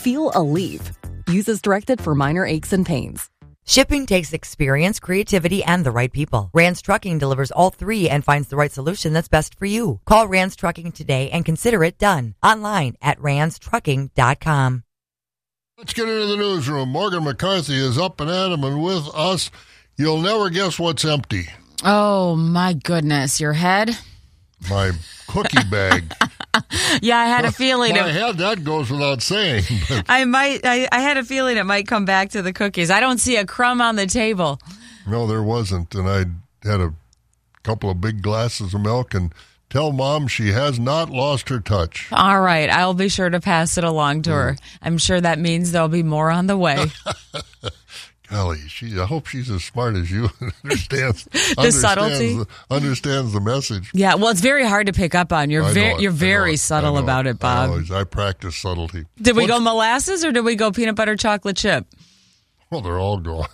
Feel Aleve. Use as directed for minor aches and pains. Shipping takes experience, creativity, and the right people. Rance Trucking delivers all three and finds the right solution that's best for you. Call Rance Trucking today and consider it done. Online at ranceTrucking.com. Let's get into the newsroom. Morgan McCarthy is up and at 'em and with us. You'll never guess what's empty. Oh, my goodness. Your head? My cookie bag. Yeah, I had a feeling. My head, that goes without saying. But I had a feeling it might come back to the cookies. I don't see a crumb on the table. no, there wasn't. And I had a couple of big glasses of milk and tell Mom she has not lost her touch. All right. I'll be sure to pass it along to her. I'm sure that means there'll be more on the way. Golly, I hope she's as smart as you. Understands subtlety. Understands the message. Yeah, well, it's very hard to pick up on. You're very subtle about it, Bob. I practice subtlety. Did we go molasses or did we go peanut butter chocolate chip? Well, they're all gone.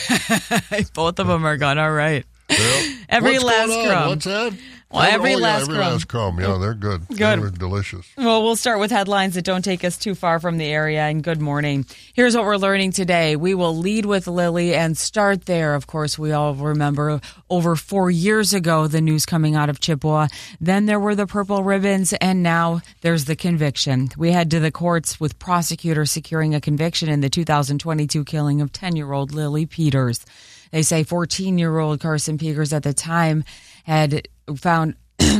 Both of them are gone. All right. Yep. Every last crumb. What's that? Well, every last crumb. Yeah, they're good. Good. They're delicious. Well, we'll start with headlines that don't take us too far from the area, and good morning. Here's what we're learning today. We will lead with Lily and start there. Of course, we all remember over 4 years ago, the news coming out of Chippewa. Then there were the purple ribbons, and now there's the conviction. We head to the courts with prosecutors securing a conviction in the 2022 killing of 10-year-old Lily Peters. They say 14-year-old Carson Peters at the time had found,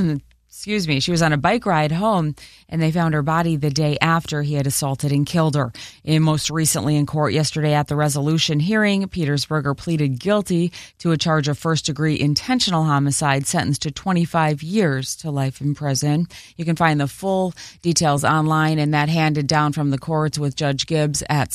she was on a bike ride home, and they found her body the day after he had assaulted and killed her. And most recently in court yesterday at the resolution hearing, Petersberger pleaded guilty to a charge of first-degree intentional homicide, sentenced to 25 years to life in prison. You can find the full details online, and that handed down from the courts with Judge Gibbs at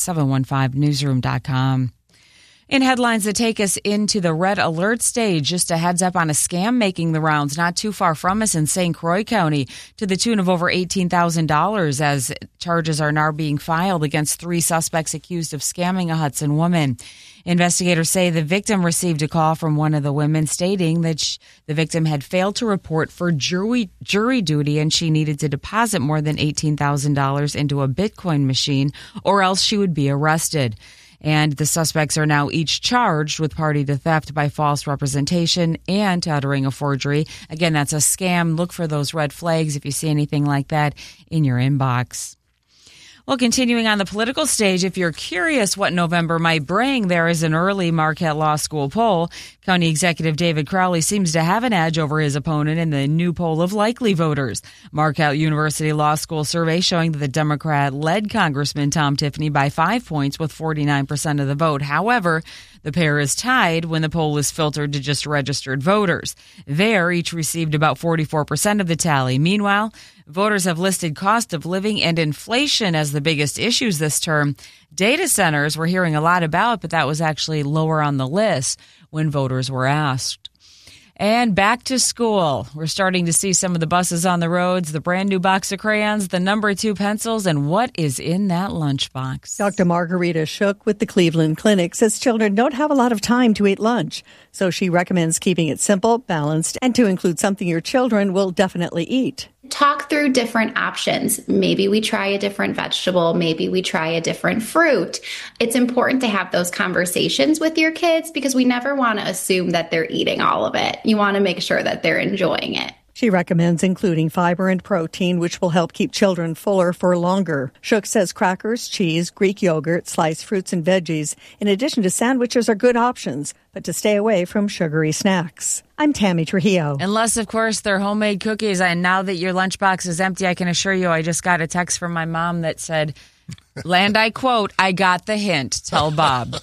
715newsroom.com. In headlines that take us into the red alert stage, just a heads up on a scam making the rounds not too far from us in St. Croix County to the tune of over $18,000 as charges are now being filed against 3 suspects accused of scamming a Hudson woman. Investigators say the victim received a call from one of the women stating that the victim had failed to report for jury duty and she needed to deposit more than $18,000 into a Bitcoin machine or else she would be arrested. And the suspects are now each charged with party to theft by false representation and uttering a forgery. Again, that's a scam. Look for those red flags if you see anything like that in your inbox. Well, continuing on the political stage, if you're curious what November might bring, there is an early Marquette Law School poll. County Executive David Crowley seems to have an edge over his opponent in the new poll of likely voters. Marquette University Law School survey showing that the Democrat-led Congressman Tom Tiffany by 5 points with 49% of the vote. However, the pair is tied when the poll is filtered to just registered voters. There, each received about 44% of the tally. Meanwhile, voters have listed cost of living and inflation as the biggest issues this term. Data centers we're hearing a lot about, but that was actually lower on the list when voters were asked. And back to school. We're starting to see some of the buses on the roads, the brand new box of crayons, the number 2 pencils, and what is in that lunchbox. Dr. Margarita Shook with the Cleveland Clinic says children don't have a lot of time to eat lunch. So she recommends keeping it simple, balanced, and to include something your children will definitely eat. Talk through different options. Maybe we try a different vegetable. Maybe we try a different fruit. It's important to have those conversations with your kids because we never want to assume that they're eating all of it. You want to make sure that they're enjoying it. She recommends including fiber and protein, which will help keep children fuller for longer. Shook says crackers, cheese, Greek yogurt, sliced fruits, and veggies, in addition to sandwiches, are good options, but to stay away from sugary snacks. I'm Tammy Trujillo. Unless, of course, they're homemade cookies. And now that your lunchbox is empty, I can assure you I just got a text from my mom that said, and I quote, "I got the hint. Tell Bob."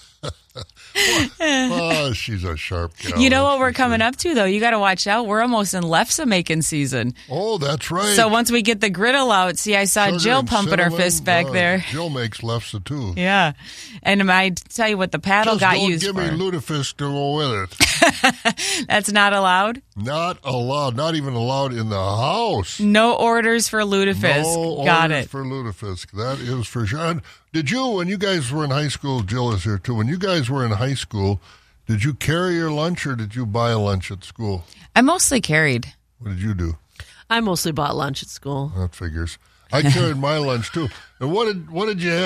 Oh, she's a sharp gal. You know what we're coming up to, though? You got to watch out. We're almost in lefse making season. Oh, that's right. So once we get the griddle out, see, I saw Sugar Jill and pumping her fist back there. Jill makes lefse, too. Yeah. And I tell you what the paddle Just got don't used give for. me lutefisk to go with it. That's not allowed? Not allowed. Not even allowed in the house. No orders for lutefisk. No Got orders it. for lutefisk. That is for sure. And did you, when you guys were in high school, Jill is here too, when you guys were in high school, did you carry your lunch or did you buy lunch at school? I mostly carried. What did you do? I mostly bought lunch at school. That figures. I carried my lunch too. And what did you have?